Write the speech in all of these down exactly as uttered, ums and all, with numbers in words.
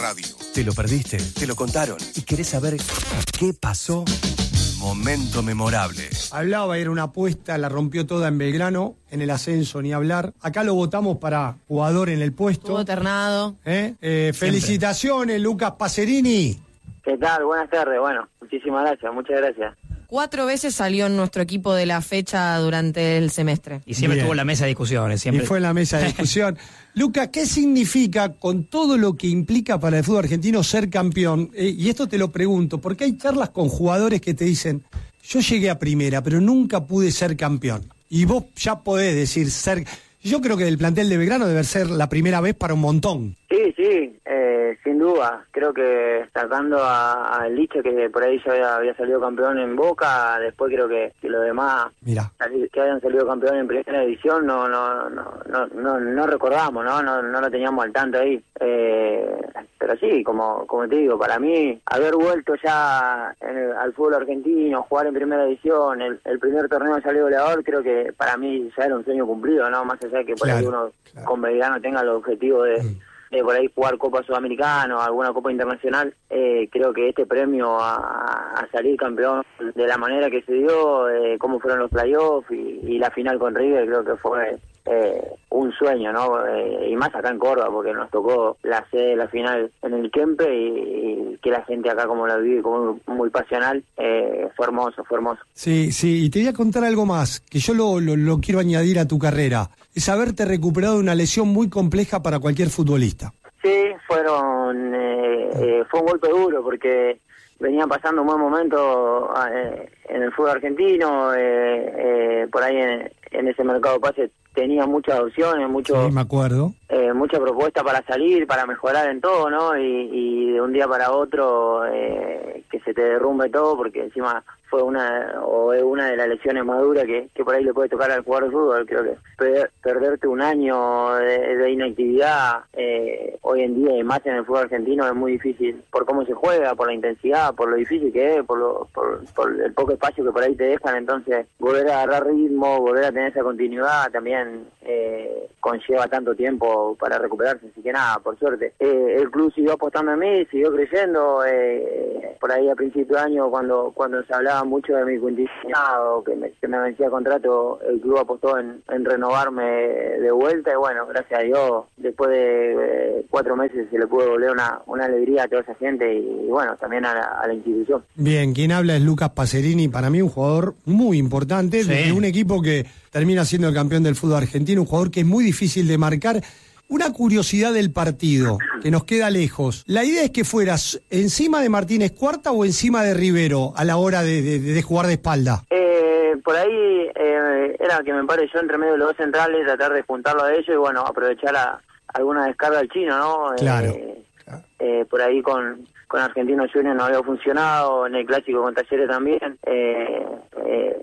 radio. ¿Te lo perdiste? ¿Te lo contaron? ¿Y querés saber qué pasó? Momento memorable. Hablaba, era una apuesta, la rompió toda en Belgrano, en el ascenso, ni hablar. Acá lo votamos para jugador en el puesto. Estuvo ternado. ¿Eh? Eh, felicitaciones, Lucas Pacerini. ¿Qué tal? Buenas tardes. Bueno, muchísimas gracias, muchas gracias. Cuatro veces salió en nuestro equipo de la fecha durante el semestre. Y siempre Bien. estuvo en la mesa de discusiones. Siempre. Y fue en la mesa de discusión. Lucas, ¿qué significa con todo lo que implica para el fútbol argentino ser campeón? Eh, y esto te lo pregunto, porque hay charlas con jugadores que te dicen, yo llegué a primera, pero nunca pude ser campeón. Y vos ya podés decir ser... Yo creo que el plantel de Belgrano debe ser la primera vez para un montón. Sí, sí, eh, sin duda. Creo que sacando al Liche, que por ahí ya había, había salido campeón en Boca, después creo que, que los demás Mirá. que hayan salido campeón en primera división no no no no no, no recordamos, ¿no? no no lo teníamos al tanto ahí. Eh, pero sí, como como te digo, para mí haber vuelto ya en el, al fútbol argentino, jugar en primera división, el, el primer torneo salió goleador, creo que para mí ya era un sueño cumplido, ¿no? Más allá de que por Claro, ahí uno claro. con Belgrano tenga el objetivo de... Mm. de por ahí jugar Copa Sudamericana o alguna Copa Internacional, eh, creo que este premio a, a salir campeón de la manera que se dio, eh, cómo fueron los playoffs y, y la final con River, creo que fue eh, un sueño, ¿no? Eh, y más acá en Córdoba, porque nos tocó la sede de la final en el Kempe y, y que la gente acá como la vive, como muy, muy pasional, eh, fue hermoso, fue hermoso. Sí, sí, y te voy a contar algo más, que yo lo, lo, lo quiero añadir a tu carrera. Es haberte recuperado de una lesión muy compleja para cualquier futbolista. Sí, fueron eh, eh, fue un golpe duro porque venían pasando un buen momento eh, en el fútbol argentino, eh, eh, por ahí en, en ese mercado de pases tenía muchas opciones, mucho, Sí, me acuerdo. Eh, mucha propuesta para salir, para mejorar en todo, ¿no? Y, y de un día para otro eh, que se te derrumbe todo, porque encima fue una o es una de las lesiones más duras que, que por ahí le puede tocar al jugador de fútbol. Creo que per, perderte un año de, de inactividad eh, hoy en día y más en el fútbol argentino es muy difícil por cómo se juega, por la intensidad, por lo difícil que es, por, lo, por, por el poco espacio que por ahí te dejan. Entonces volver a agarrar ritmo, volver a tener esa continuidad también eh, conlleva tanto tiempo para recuperarse. Así que nada, por suerte eh, el club siguió apostando en mí, siguió creyendo. Eh, por ahí a principio de año cuando cuando se hablaba mucho de mi condicionado, que me, que me vencía contrato, el club apostó en, en renovarme de vuelta y bueno, gracias a Dios, después de eh, cuatro meses se le pudo volver una, una alegría a toda esa gente y, y bueno, también a la, a la institución. Bien, quien habla es Lucas Pacerini, para mí un jugador muy importante, Sí. de un equipo que termina siendo el campeón del fútbol argentino, un jugador que es muy difícil de marcar. Una curiosidad del partido, que nos queda lejos. La idea es que fueras encima de Martínez Cuarta o encima de Rivero a la hora de, de, de jugar de espalda. Eh, por ahí eh, era que me pare yo entre medio de los dos centrales, tratar de juntarlo a ellos y bueno, aprovechar a, alguna descarga al chino, ¿no? Claro. Eh, eh, por ahí con, con Argentinos Juniors no había funcionado, en el clásico con Talleres también. Eh, eh,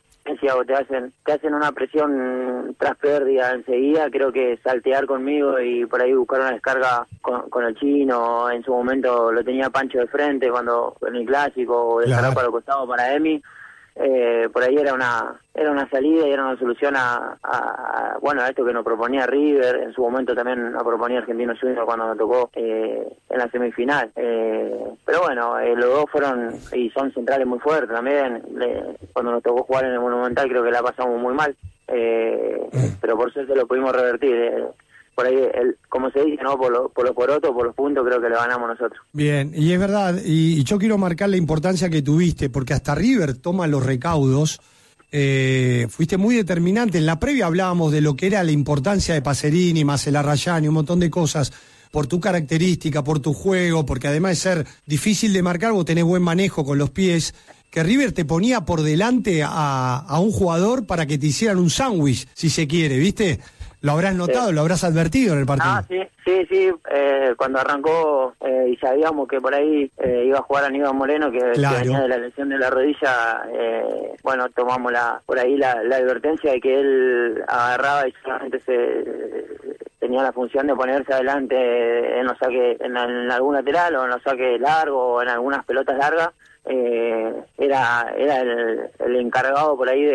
o te hacen te hacen una presión tras pérdida enseguida, creo que saltear conmigo y por ahí buscar una descarga con, con el chino, en su momento lo tenía Pancho de frente cuando en el clásico, o descargar Claro. para el costado para Emi, eh, por ahí era una era una salida y era una solución a, a, a bueno a esto que nos proponía River, en su momento también nos proponía Argentinos Juniors cuando nos tocó eh, en la semifinal, eh, pero bueno, eh, los dos fueron y son centrales muy fuertes también. Le, cuando nos tocó jugar en el Monumental creo que la pasamos muy mal, eh, pero por suerte lo pudimos revertir. eh, por ahí, el, como se dice, no por, lo, por los porotos, por los puntos, creo que le ganamos nosotros. Bien, y es verdad, y, y yo quiero marcar la importancia que tuviste, porque hasta River toma los recaudos. Eh, fuiste muy determinante. En la previa hablábamos de lo que era la importancia de Pacerini, Marcela Rayani, un montón de cosas, por tu característica, por tu juego, porque además de ser difícil de marcar, vos tenés buen manejo con los pies, que River te ponía por delante a, a un jugador para que te hicieran un sándwich, si se quiere, ¿viste? Lo habrás notado, Sí. lo habrás advertido en el partido. Ah, sí, sí, sí, eh, cuando arrancó eh, y sabíamos que por ahí eh, iba a jugar Aníbal Moreno, que, Claro. que venía de la lesión de la rodilla, eh, bueno, tomamos la por ahí la, la advertencia de que él agarraba y solamente se tenía la función de ponerse adelante en los saques, en, en algún lateral o en los saques largos o en algunas pelotas largas. Eh, era era el, el encargado por ahí de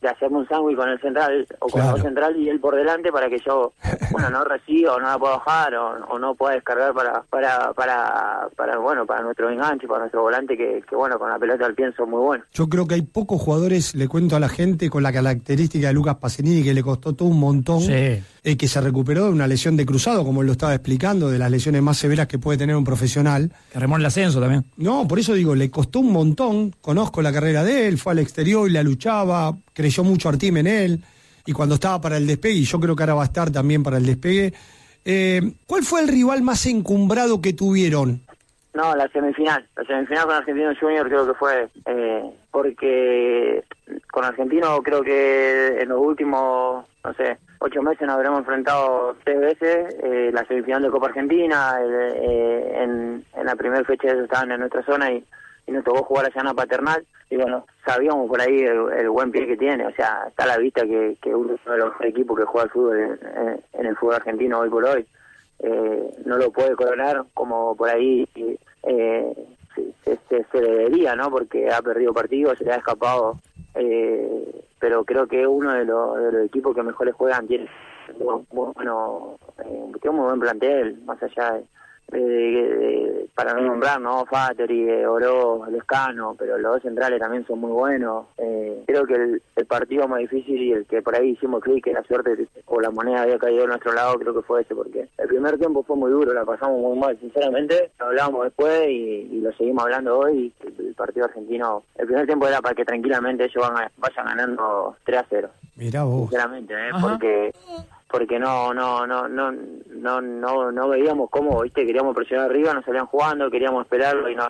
de hacerme un sándwich con el central o con Claro. el central y él por delante para que yo, bueno, no reciba o no la pueda bajar o, o no pueda descargar para, para, para, para, bueno, para nuestro enganche, para nuestro volante que, que bueno, con la pelota al pie son muy buenos. Yo creo que hay pocos jugadores, le cuento a la gente, con la característica de Lucas Pacerini, que le costó todo un montón, Sí. eh, que se recuperó de una lesión de cruzado, como lo estaba explicando, de las lesiones más severas que puede tener un profesional. Que remó el ascenso también. No, por eso digo, le costó un montón, conozco la carrera de él, fue al exterior y la luchaba, creyó mucho Artim en él, y cuando estaba para el despegue, y yo creo que ahora va a estar también para el despegue, eh, ¿cuál fue el rival más encumbrado que tuvieron? No, la semifinal, la semifinal con Argentino Junior creo que fue, eh, porque con Argentino creo que en los últimos, no sé, ocho meses nos habremos enfrentado tres veces, eh, la semifinal de Copa Argentina, el, eh, en, en la primera fecha ellos estaban en nuestra zona y, y nos tocó jugar allá en la Paternal, y bueno, sabíamos por ahí el, el buen pie que tiene, o sea, está a la vista que, que uno de los equipos que juega al fútbol en, en, en el fútbol argentino hoy por hoy. Eh, no lo puede coronar como por ahí eh, se, se, se debería, ¿no? Porque ha perdido partidos, se le ha escapado, eh, pero creo que uno de los, de los equipos que mejores juegan tiene muy, muy, bueno, eh, tiene muy buen plantel, más allá de, de, de, de para no nombrar, ¿no? Fateri, Oro, Lescano, pero los dos centrales también son muy buenos. Eh, creo que el, el partido más difícil y el que por ahí hicimos clic, que la suerte o la moneda había caído a nuestro lado, creo que fue ese, porque el primer tiempo fue muy duro, la pasamos muy mal, sinceramente. Lo hablábamos después y, y lo seguimos hablando hoy. El, el partido argentino, el primer tiempo era para que tranquilamente ellos van, vayan ganando tres a cero. Mirá vos. Sinceramente, ¿eh? Ajá. porque porque no no no no no no no veíamos cómo, viste, queríamos presionar arriba, nos salían jugando, queríamos esperarlo y no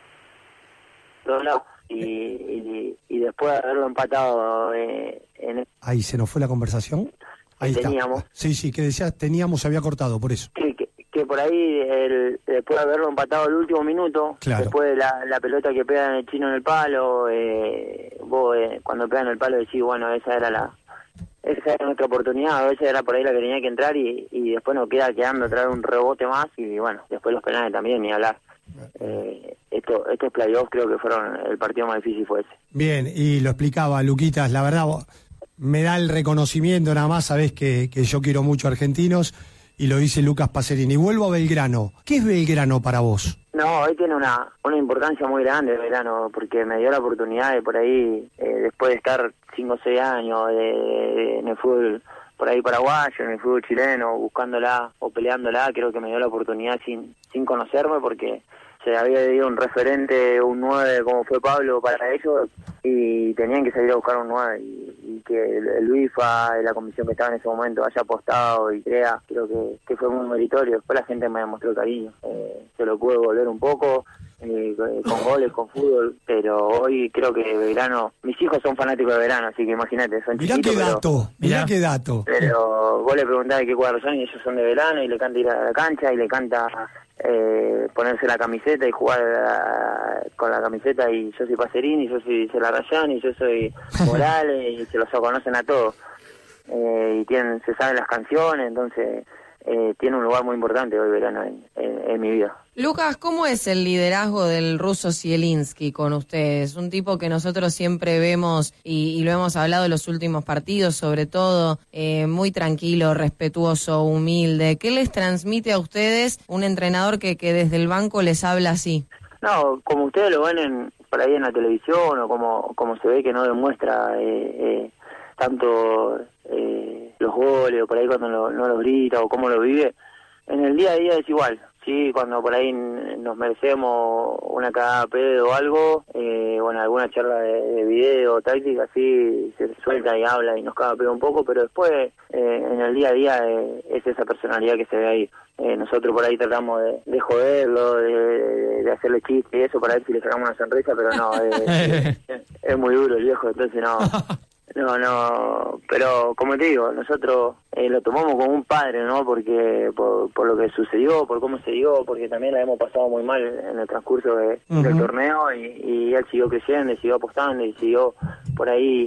y, y, y después de haberlo empatado eh, en Ahí se nos fue la conversación. Ahí Teníamos. está. Sí, sí, que decías, teníamos, se había cortado, por eso. que, que, que por ahí el, después de haberlo empatado el último minuto, Claro. después de la, la pelota que pega en el chino en el palo, eh, vos eh, cuando pegan el palo decís, bueno, esa era la esa era nuestra oportunidad, esa era por ahí la que tenía que entrar y, y después nos queda quedando traer un rebote más y bueno, después los penales también, ni hablar. Eh, esto, estos playoffs creo que fueron, el partido más difícil fue ese. Bien, y lo explicaba Luquitas, la verdad vos- me da el reconocimiento nada más, sabés que, que yo quiero mucho a Argentinos, y lo dice Lucas Pacerini. Vuelvo a Belgrano. ¿Qué es Belgrano para vos? No, hoy tiene una, una importancia muy grande el verano, porque me dio la oportunidad de por ahí, eh, después de estar cinco o seis años de, de- en el fútbol por ahí paraguayo, en el fútbol chileno, buscándola o peleándola, creo que me dio la oportunidad sin, sin conocerme, porque se había ido un referente, un nueve como fue Pablo para ellos, y tenían que salir a buscar un nueve, y, y que el, el UIFA, la comisión que estaba en ese momento, haya apostado y crea, creo que, que fue muy meritorio. Después la gente me demostró el cariño, eh, se lo pude volver un poco, eh, con goles, con fútbol, pero hoy creo que Belgrano, mis hijos son fanáticos de Belgrano, así que imagínate, son Mirá chiquitos, qué pero- dato, mirá Mirá. qué dato. pero vos le preguntás de qué cuadros son y ellos son de Belgrano y le canta ir a la cancha y le canta eh, ponerse la camiseta y jugar eh, con la camiseta, y yo soy Pacerini, yo soy Celarrayán y yo soy Morales y se los conocen a todos, eh, y tienen, se saben las canciones, entonces eh, tiene un lugar muy importante hoy Belgrano en, en, en mi vida. Lucas, ¿cómo es el liderazgo del ruso Zielinski con ustedes? Un tipo que nosotros siempre vemos y, y lo hemos hablado en los últimos partidos, sobre todo, eh, muy tranquilo, respetuoso, humilde. ¿Qué les transmite a ustedes un entrenador que, que desde el banco les habla así? No, como ustedes lo ven en, por ahí en la televisión o como, como se ve que no demuestra eh, eh, tanto eh, los goles o por ahí cuando lo, no los grita o cómo lo vive, en el día a día es igual. Sí, cuando por ahí nos merecemos una cagada a pedo o algo, eh, bueno, alguna charla de, de video, táctica, así se suelta y habla y nos caga a pedo un poco, pero después eh, en el día a día eh, es esa personalidad que se ve ahí. Eh, nosotros por ahí tratamos de, de joderlo, de, de, de hacerle chistes y eso para ver si le sacamos una sonrisa, pero no, eh, es, es muy duro el viejo, entonces no... No, no, pero como te digo, nosotros eh, lo tomamos como un padre, ¿no? Porque por, por lo que sucedió, por cómo se dio, porque también la hemos pasado muy mal en el transcurso de, Uh-huh. del torneo y, y él siguió creciendo y siguió apostando y siguió por ahí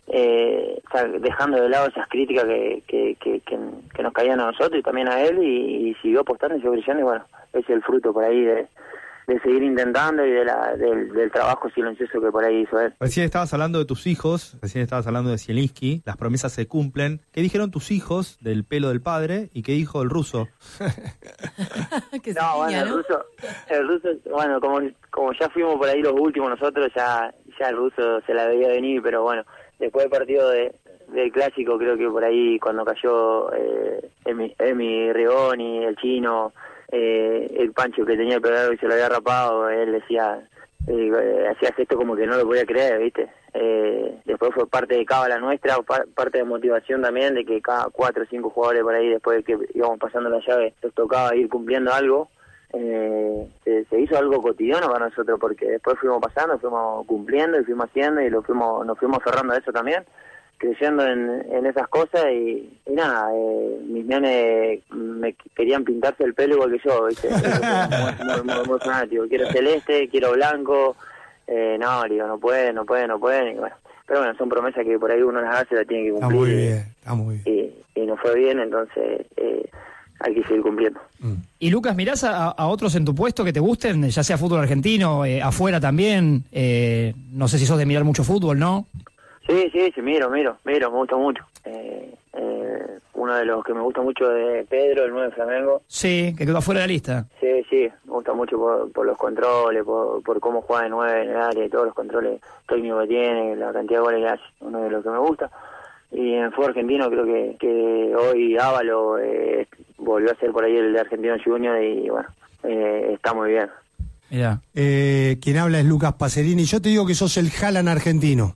eh, o sea, dejando de lado esas críticas que, que, que, que, que nos caían a nosotros y también a él y, y siguió apostando y siguió brillando y bueno, ese es el fruto por ahí de de seguir intentando y de la, del, del trabajo silencioso que por ahí hizo él. Recién estabas hablando de tus hijos, recién estabas hablando de Zielinski, las promesas se cumplen. ¿Qué dijeron tus hijos del pelo del padre y qué dijo el ruso? Que No, bueno, niña, el ¿no? ruso, el ruso, bueno, como como ya fuimos por ahí los últimos nosotros, ya ya el ruso se la veía venir, pero bueno, después del partido de, del clásico, creo que por ahí cuando cayó eh, Emi, Emi Rigoni, el chino, eh, el Pancho que tenía el pelo largo y se lo había rapado, él decía, eh, hacía gesto como que no lo podía creer, ¿viste? Eh, después fue parte de cábala nuestra, par, parte de motivación también, de que cada cuatro o cinco jugadores por ahí, después de que íbamos pasando la llave, nos tocaba ir cumpliendo algo. Eh, se, se hizo algo cotidiano para nosotros, porque después fuimos pasando, fuimos cumpliendo y fuimos haciendo y lo fuimos nos fuimos aferrando a eso también, creyendo en, en esas cosas y, y nada, eh, mis nenes me querían pintarse el pelo igual que yo, ¿viste? muy, muy, muy, muy fanático, quiero celeste, quiero blanco, eh, no, digo, no pueden, no pueden, no pueden, y bueno, pero bueno, son promesas que por ahí uno las hace, las tiene que cumplir. Está muy bien, está muy bien. Y, y nos fue bien, entonces eh, hay que seguir cumpliendo. Mm. Y Lucas, ¿mirás a, a otros en tu puesto que te gusten, ya sea fútbol argentino, eh, afuera también? Eh, no sé si sos de mirar mucho fútbol, ¿no? Sí, sí, sí, miro, miro, miro, me gusta mucho. Eh, eh, uno de los que me gusta mucho es Pedro, el nueve de Flamengo. Sí, que quedó afuera de la lista. Sí, sí, me gusta mucho por, por los controles, por, por cómo juega de nueve en el área y todos los controles técnicos que tiene, la cantidad de goles que hace, uno de los que me gusta. Y en el fútbol argentino creo que, que hoy Ávalo eh, volvió a ser por ahí el de Argentino Junior y bueno, eh, está muy bien. Mirá. Eh, quien habla es Lucas Pacerini. Yo te digo que sos el Haaland argentino.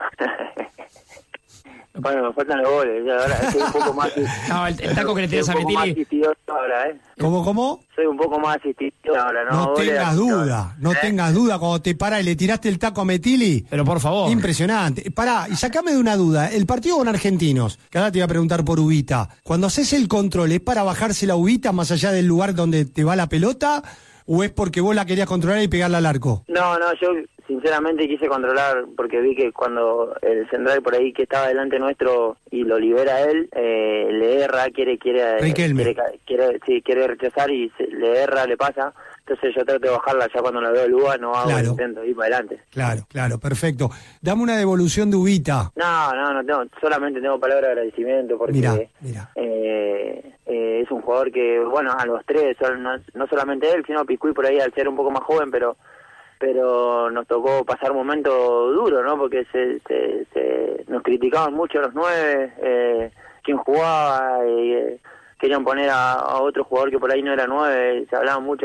Bueno, me faltan los goles, ya ahora soy un poco más... No, el, el taco que le tiras a soy un poco más Metilli. asistidor ahora, ¿eh? ¿Cómo, cómo? Soy un poco más asistidor ahora, ¿no? No Goles tengas asistidor. duda, no ¿Eh? tengas duda. Cuando te para y le tiraste el taco a Metilli, Pero por favor. impresionante. Pará, y sacame de una duda. El partido con Argentinos, que ahora te iba a preguntar por Ubita. Cuando haces el control, ¿es para bajarse la Ubita más allá del lugar donde te va la pelota? ¿O es porque vos la querías controlar y pegarla al arco? No, no, yo sinceramente quise controlar porque vi que cuando el central por ahí que estaba delante nuestro y lo libera él, eh, le erra, quiere quiere, Riquelme. quiere quiere sí, quiere rechazar y se, le erra, le pasa. Entonces yo trato de bajarla, ya cuando la veo el lugar no hago Claro. el intento de ir para adelante. Claro, claro, perfecto. Dame una devolución de Ubita. No, no, no tengo, solamente tengo palabra de agradecimiento porque Mirá, mirá. Eh, eh, es un jugador que, bueno, a los tres, no, no solamente él, sino Piscuy por ahí al ser un poco más joven, pero pero nos tocó pasar momentos duros, ¿no? Porque se, se, se nos criticaban mucho los nueve, eh, quién jugaba, eh, querían poner a, a otro jugador que por ahí no era nueve, se hablaban mucho